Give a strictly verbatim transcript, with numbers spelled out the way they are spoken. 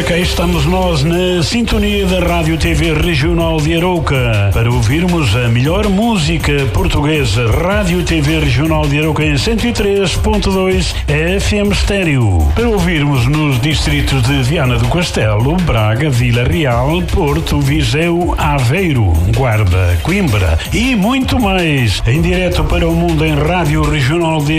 cá estamos nós na sintonia da Rádio T V Regional de Arouca para ouvirmos a melhor música portuguesa. Rádio T V Regional de Arouca em cento e três ponto dois F M estéreo. Para ouvirmos nos distritos de Viana do Castelo, Braga, Vila Real, Porto, Viseu, Aveiro, Guarda, Coimbra e muito mais. Em direto para o mundo em Rádio Regional de